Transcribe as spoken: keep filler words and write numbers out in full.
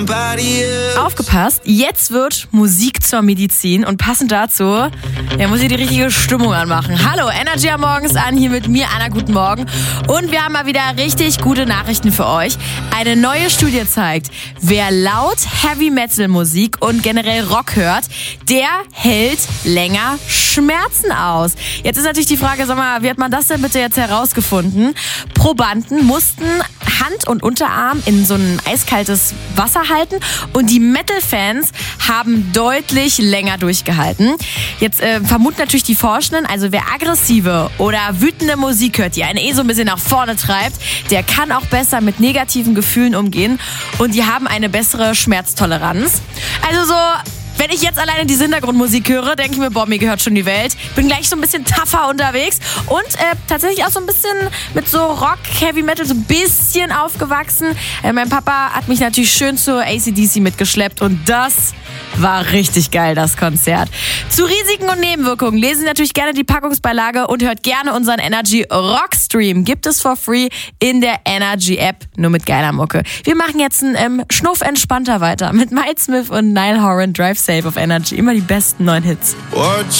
Aufgepasst, jetzt wird Musik zur Medizin und passend dazu, ja, muss ich die richtige Stimmung anmachen. Hallo, Energy am Morgens an, hier mit mir, Anna, guten Morgen. Und wir haben mal wieder richtig gute Nachrichten für euch. Eine neue Studie zeigt, wer laut Heavy-Metal-Musik und generell Rock hört, der hält länger Schmerzen aus. Jetzt ist natürlich die Frage, sag mal, wie hat man das denn bitte jetzt herausgefunden? Probanden mussten Hand und Unterarm in so ein eiskaltes Wasser halten und die Metal-Fans haben deutlich länger durchgehalten. Jetzt äh, vermuten natürlich die Forschenden, also wer aggressive oder wütende Musik hört, die einen eh so ein bisschen nach vorne treibt, der kann auch besser mit negativen Gefühlen umgehen und die haben eine bessere Schmerztoleranz. Also so... Wenn ich jetzt alleine diese Hintergrundmusik höre, denke ich mir, boah, mir gehört schon die Welt. Bin gleich so ein bisschen tougher unterwegs und äh, tatsächlich auch so ein bisschen mit so Rock, Heavy Metal so ein bisschen aufgewachsen. Äh, mein Papa hat mich natürlich schön zur A C D C mitgeschleppt und das war richtig geil, das Konzert. Zu Risiken und Nebenwirkungen lesen Sie natürlich gerne die Packungsbeilage und hört gerne unseren Energy Rock Stream. Gibt es for free in der Energy App, nur mit geiler Mucke. Wir machen jetzt einen ähm, Schnuff entspannter weiter mit Mike Smith und Niall Horan, Drive Safe auf Energy. Immer die besten neuen Hits. Watch